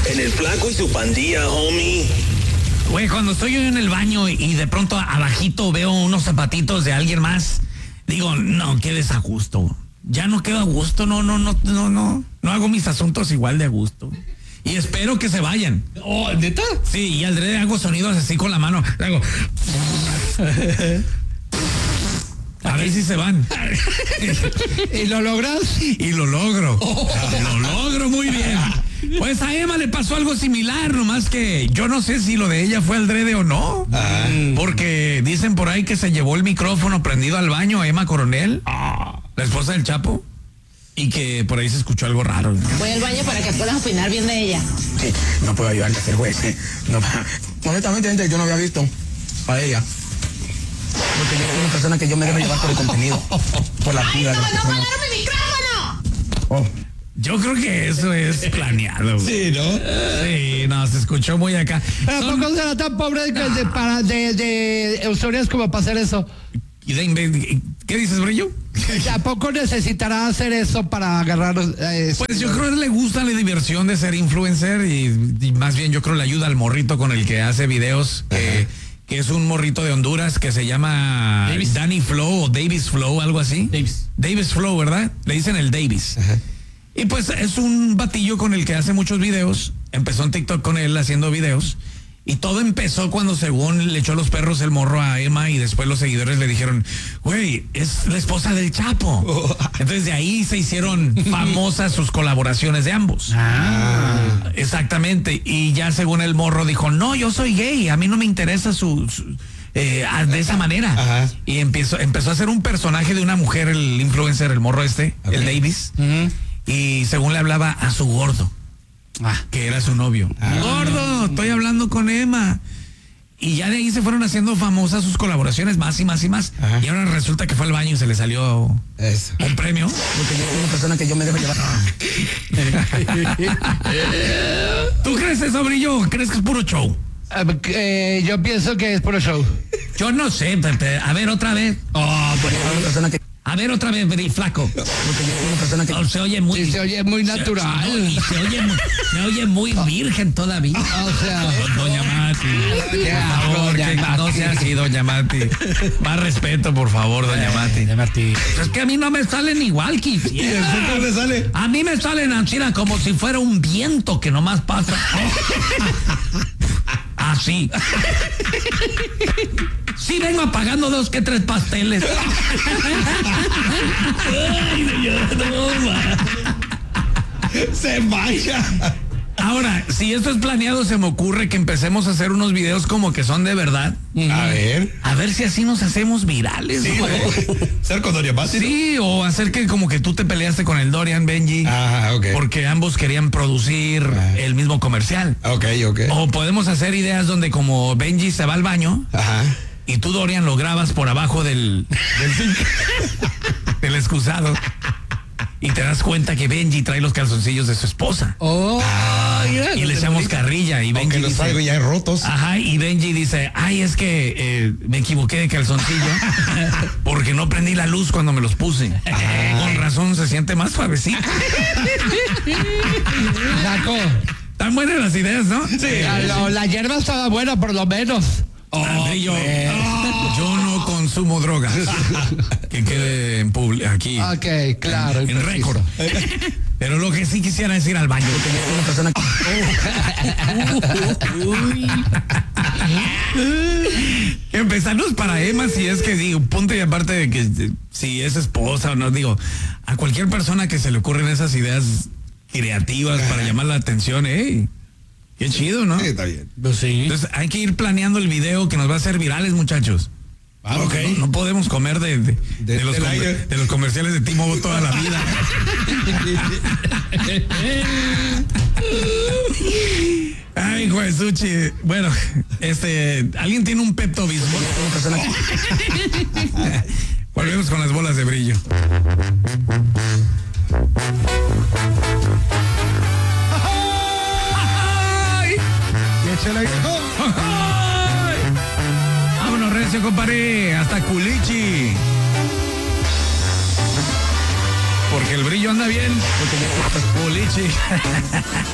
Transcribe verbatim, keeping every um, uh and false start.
En el Flaco y su pandilla, homie. Güey, cuando estoy yo en el baño y de pronto abajito veo unos zapatitos de alguien más, digo, no, qué desajusto. Ya no quedo a gusto, no, no, no, no, no. No hago mis asuntos igual de a gusto. Y espero que se vayan. Oh, ¿neta? Sí, y al dread hago sonidos así con la mano. Hago... A ver si se van. ¿Y lo logras? Y lo logro. Lo logro muy bien. Pues a Emma le pasó algo similar, nomás que yo no sé si lo de ella fue al drede o no. Ah. Porque dicen por ahí que se llevó el micrófono prendido al baño a Emma Coronel, ah. la esposa del Chapo, y que por ahí se escuchó algo raro. Voy al baño para que puedas opinar bien de ella. Sí, no puedo ayudarte a ser juez. No, honestamente, gente, yo no había visto a ella. Porque yo soy una persona que yo me debo llevar por el contenido. Por la ¡Ay, vida no, de la no persona. pagaron mi micrófono! Oh. Yo creo que eso es planeado. Sí, ¿no? Sí, no, se escuchó muy acá. ¿Pero Son... poco será tan pobre de, de, para, de, de Usurias como para hacer eso? ¿Qué dices, Brillo? ¿A poco necesitará hacer eso para agarrar? Eh, pues yo creo que le gusta la diversión de ser influencer y, y más bien yo creo le ayuda al morrito con el que hace videos, que, que es un morrito de Honduras que se llama Davis. Danny Flow o Davis Flow, algo así. Davis. Davis Flow, ¿verdad? Le dicen el Davis. Ajá. Y pues es un batillo con el que hace muchos videos. Empezó en TikTok con él haciendo videos. Y todo empezó cuando según le echó los perros el morro a Emma y después los seguidores le dijeron, güey, es la esposa del Chapo. Oh. Entonces de ahí se hicieron famosas sus colaboraciones de ambos. Ah. Exactamente. Y ya según el morro dijo, no, yo soy gay, a mí no me interesa su... su eh, de esa manera. Ajá. Y empezó, empezó a ser un personaje de una mujer, el influencer, el morro este, okay. el Davis. Uh-huh. Y según le hablaba a su gordo. Ah, que era su novio. Ah. Gordo, estoy hablando con Emma. Y ya de ahí se fueron haciendo famosas sus colaboraciones más y más y más. Ajá. Y ahora resulta que fue al baño y se le salió eso. Un premio. Porque yo soy una persona que yo me debo llevar. ¿Tú crees eso, Brillo? ¿Crees que es puro show? Uh, eh, yo pienso que es puro show. Yo no sé, Pepe. A ver otra vez. Oh, pues, una persona que... A ver otra vez, Flaco. Porque yo soy una persona que... No, se oye muy... Sí, se oye muy natural. Se, no, y se oye muy, se oye muy virgen todavía. O sea... Doña Mati. Por favor, que no sea así, Doña Mati. Más respeto, por favor, Doña Mati. Doña Mati. Es que a mí no me salen igual que... ¿Y el centro le sale? A mí me salen así como si fuera un viento que nomás pasa. Así. Sí vengo apagando dos que tres pasteles. Se vaya. Ahora, si esto es planeado, se me ocurre que empecemos a hacer unos videos como que son de verdad. A ver. A ver si así nos hacemos virales. Sí, ser con Dorian Mati. Sí, o hacer que como que tú te peleaste con el Dorian, Benji. Ah, ok. Porque ambos querían producir ah. el mismo comercial. Ok, ok. O podemos hacer ideas donde como Benji se va al baño. Ajá. Y tú, Dorian, lo grabas por abajo del, del zinc, del excusado. Y te das cuenta que Benji trae los calzoncillos de su esposa. Oh. Ah, y le echamos carrilla. Y Benji los traigo ya rotos. Ajá, y Benji dice, ay, es que eh, me equivoqué de calzoncillo porque no prendí la luz cuando me los puse. Ah. Con razón se siente más suavecito. Naco. Están buenas las ideas, ¿no? Sí. La, la hierba estaba buena, por lo menos. Oh, yo, oh. yo no consumo drogas. Que quede en público aquí. Ok, claro. En, en récord. Pero lo que sí quisiera es ir al baño. Una persona que... Empezarnos para Emma, si es que digo, punto y aparte de que si es esposa o no, digo, a cualquier persona que se le ocurren esas ideas creativas para llamar la atención, eh. Qué chido, ¿no? Sí, está bien. Pues sí. Entonces hay que ir planeando el video que nos va a hacer virales, muchachos. Ah, ok. No, no podemos comer de, de, de, de, los comer, de los comerciales de T-Mobile toda la vida. Ay, juez, Suchi. Bueno, este, ¿alguien tiene un Pepto Bismol? Volvemos con las bolas de brillo. Vámonos, recio, compadre. Hasta Culichi. Porque el brillo anda bien. Culichi.